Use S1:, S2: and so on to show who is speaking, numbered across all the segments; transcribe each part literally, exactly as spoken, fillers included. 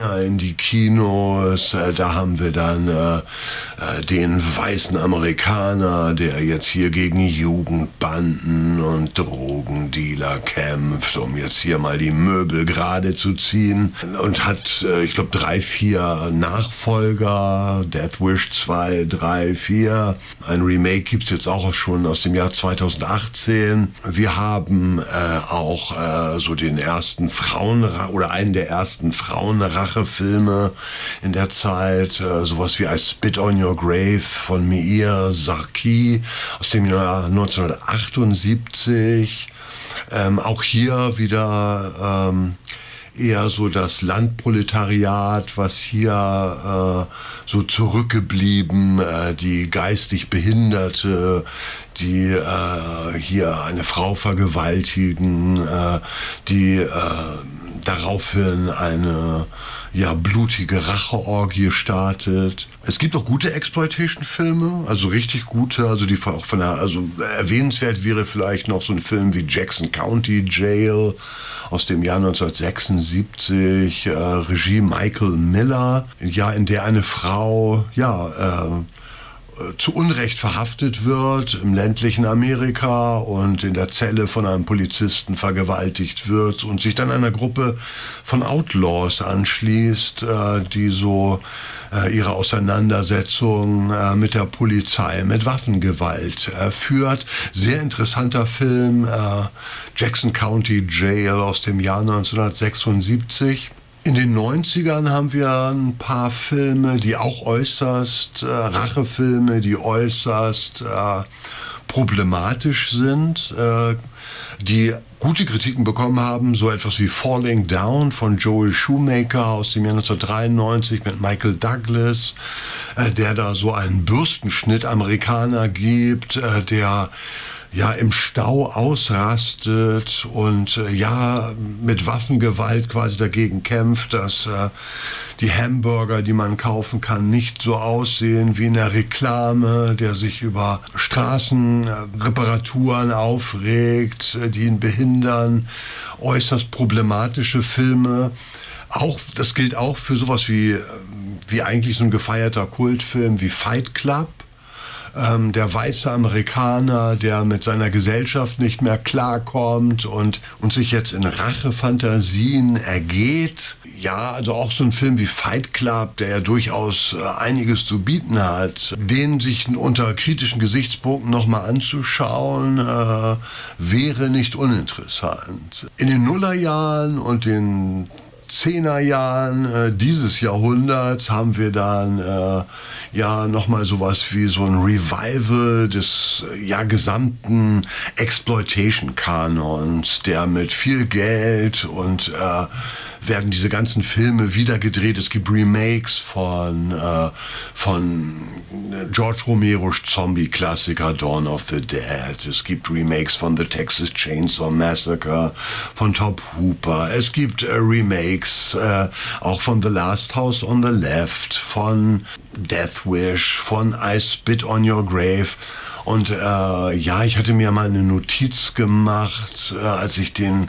S1: in die Kinos. Da haben wir dann äh, den weißen Amerikaner, der jetzt hier gegen Jugendbanden und Drogendealer kämpft, um jetzt hier mal die Möbel gerade zu ziehen. Und hat, äh, ich glaube, drei, vier Nachfolger. Death Wish zwei, drei, vier. Ein Remake gibt es jetzt auch schon aus dem Jahr zweitausendachtzehn. Wir haben äh, auch äh, so den ersten Frauen- oder einen der ersten Frauenrache Filme in der Zeit, äh, sowas wie I Spit on Your Grave von Meir Sarki aus dem Jahr neunzehnhundertachtundsiebzig. Ähm, auch hier wieder ähm, eher so das Landproletariat, was hier äh, so zurückgeblieben, äh, die geistig Behinderte, die äh, hier eine Frau vergewaltigen, äh, die äh, daraufhin eine ja, blutige Racheorgie startet. Es gibt auch gute Exploitation-Filme, also richtig gute, also die auch von der, also erwähnenswert wäre vielleicht noch so ein Film wie Jackson County Jail aus dem Jahr neunzehnhundertsechsundsiebzig, äh, Regie Michael Miller, ja, in der eine Frau, ja, äh, zu Unrecht verhaftet wird im ländlichen Amerika und in der Zelle von einem Polizisten vergewaltigt wird und sich dann einer Gruppe von Outlaws anschließt, die so ihre Auseinandersetzung mit der Polizei, mit Waffengewalt führt. Sehr interessanter Film, Jackson County Jail aus dem Jahr neunzehnhundertsechsundsiebzig. In den neunzigern haben wir ein paar Filme, die auch äußerst, äh, Rachefilme, die äußerst äh, problematisch sind, äh, die gute Kritiken bekommen haben, so etwas wie Falling Down von Joel Schumacher aus dem Jahr neunzehnhundertdreiundneunzig mit Michael Douglas, äh, der da so einen Bürstenschnitt-Amerikaner gibt, äh, der ja im Stau ausrastet und äh, ja mit Waffengewalt quasi dagegen kämpft, dass äh, die Hamburger, die man kaufen kann, nicht so aussehen wie in der Reklame, der sich über Straßenreparaturen aufregt, äh, die ihn behindern, äußerst problematische Filme. Auch, das gilt auch für sowas wie, wie eigentlich so ein gefeierter Kultfilm wie Fight Club. Ähm, der weiße Amerikaner, der mit seiner Gesellschaft nicht mehr klarkommt und, und sich jetzt in Rachefantasien ergeht. Ja, also auch so ein Film wie Fight Club, der ja durchaus äh, einiges zu bieten hat, den sich unter kritischen Gesichtspunkten nochmal anzuschauen, äh, wäre nicht uninteressant. In den Nullerjahren und den Zehnerjahren äh, dieses Jahrhunderts haben wir dann äh, ja nochmal sowas wie so ein Revival des äh, ja gesamten Exploitation-Kanons, der mit viel Geld und äh, werden diese ganzen Filme wieder gedreht. Es gibt Remakes von, äh, von George Romeros Zombie-Klassiker Dawn of the Dead. Es gibt Remakes von The Texas Chainsaw Massacre, von Top Hooper. Es gibt äh, Remakes äh, auch von The Last House on the Left, von Death Wish, von I Spit on Your Grave. Und äh, ja, ich hatte mir mal eine Notiz gemacht, äh, als ich den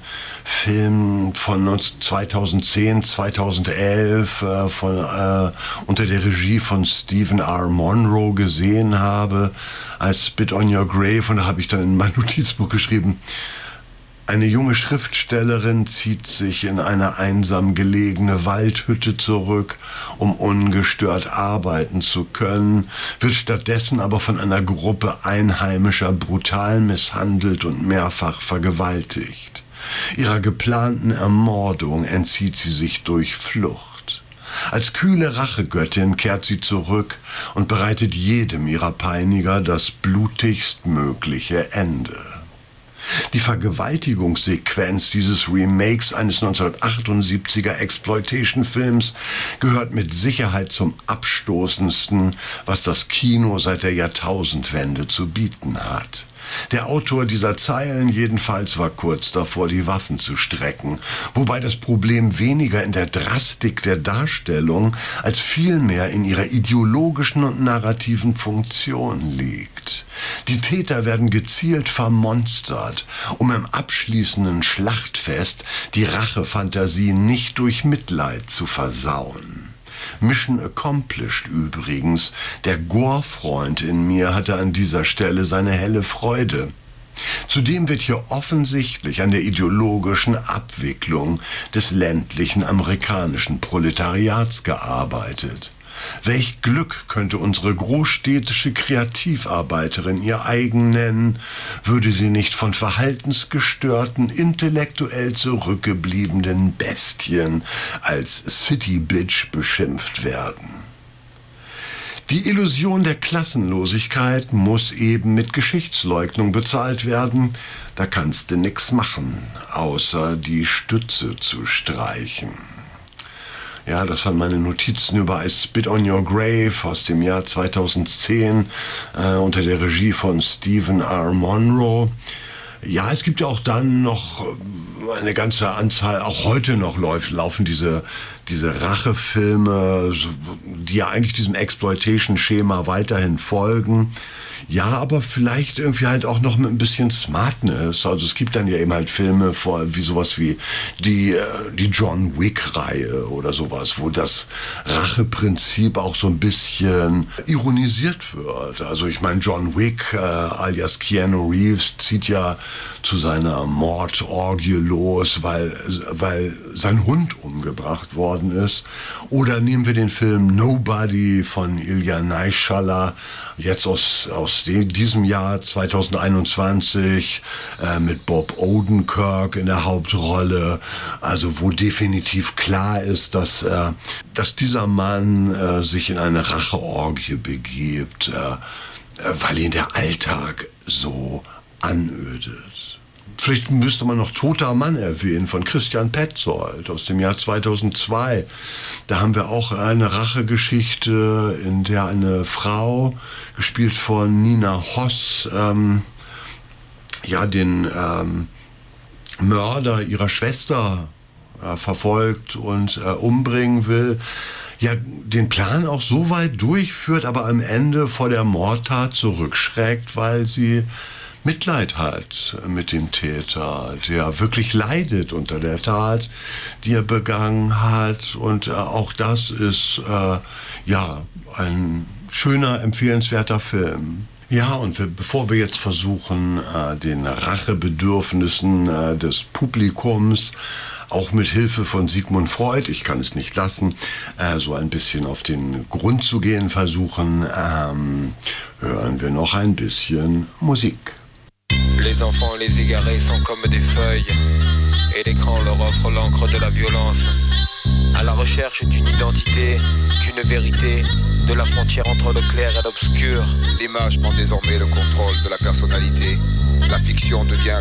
S1: Film von zweitausendzehn, zweitausendelf äh, von, äh, unter der Regie von Stephen R. Monroe gesehen habe, I Spit on Your Grave. Und da habe ich dann in mein Notizbuch geschrieben, eine junge Schriftstellerin zieht sich in eine einsam gelegene Waldhütte zurück, um ungestört arbeiten zu können, wird stattdessen aber von einer Gruppe Einheimischer brutal misshandelt und mehrfach vergewaltigt. Ihrer geplanten Ermordung entzieht sie sich durch Flucht. Als kühle Rachegöttin kehrt sie zurück und bereitet jedem ihrer Peiniger das blutigst mögliche Ende. Die Vergewaltigungssequenz dieses Remakes eines neunzehnhundertachtundsiebziger Exploitation-Films gehört mit Sicherheit zum abstoßendsten, was das Kino seit der Jahrtausendwende zu bieten hat. Der Autor dieser Zeilen jedenfalls war kurz davor, die Waffen zu strecken, wobei das Problem weniger in der Drastik der Darstellung als vielmehr in ihrer ideologischen und narrativen Funktion liegt. Die Täter werden gezielt vermonstert, um im abschließenden Schlachtfest die Rachefantasie nicht durch Mitleid zu versauen. Mission accomplished übrigens. Der Gore-Freund in mir hatte an dieser Stelle seine helle Freude. Zudem wird hier offensichtlich an der ideologischen Abwicklung des ländlichen amerikanischen Proletariats gearbeitet. Welch Glück könnte unsere großstädtische Kreativarbeiterin ihr eigen nennen, würde sie nicht von verhaltensgestörten, intellektuell zurückgebliebenen Bestien als City Bitch beschimpft werden. Die Illusion der Klassenlosigkeit muss eben mit Geschichtsleugnung bezahlt werden. Da kannst du nix machen, außer die Stütze zu streichen. Ja, das waren meine Notizen über I Spit on Your Grave aus dem Jahr zweitausendzehn äh, unter der Regie von Stephen R. Monroe. Ja, es gibt ja auch dann noch eine ganze Anzahl, auch heute noch läuft, laufen diese, diese Rachefilme, die ja eigentlich diesem Exploitation-Schema weiterhin folgen. Ja, aber vielleicht irgendwie halt auch noch mit ein bisschen Smartness. Also es gibt dann ja eben halt Filme wie sowas wie die, die John Wick-Reihe oder sowas, wo das Racheprinzip auch so ein bisschen ironisiert wird. Also ich meine, John Wick äh, alias Keanu Reeves zieht ja zu seiner Mordorgie los, weil, weil sein Hund umgebracht worden ist. Oder nehmen wir den Film Nobody von Ilya Naischaller, jetzt aus, aus dem, diesem Jahr zweitausendeinundzwanzig äh, mit Bob Odenkirk in der Hauptrolle, also wo definitiv klar ist, dass, äh, dass dieser Mann äh, sich in eine Racheorgie begibt, äh, weil ihn der Alltag so anödet. Vielleicht müsste man noch Toter Mann erwähnen von Christian Petzold aus dem Jahr zweitausendzwei. Da haben wir auch eine Rachegeschichte, in der eine Frau, gespielt von Nina Hoss, ähm, ja, den ähm, Mörder ihrer Schwester äh, verfolgt und äh, umbringen will. Ja, den Plan auch so weit durchführt, aber am Ende vor der Mordtat zurückschreckt, weil sie Mitleid hat mit dem Täter, der wirklich leidet unter der Tat, die er begangen hat. Und äh, auch das ist äh, ja ein schöner, empfehlenswerter Film. Ja, und wir, bevor wir jetzt versuchen, äh, den Rachebedürfnissen äh, des Publikums auch mit Hilfe von Sigmund Freud, ich kann es nicht lassen, äh, so ein bisschen auf den Grund zu gehen versuchen, ähm, hören wir noch ein bisschen Musik.
S2: Les enfants et les égarés sont comme des feuilles, et l'écran leur offre l'encre de la violence. À la recherche d'une identité, d'une vérité, de la frontière entre le clair et l'obscur.
S3: L'image prend désormais le contrôle de la personnalité. La fiction devient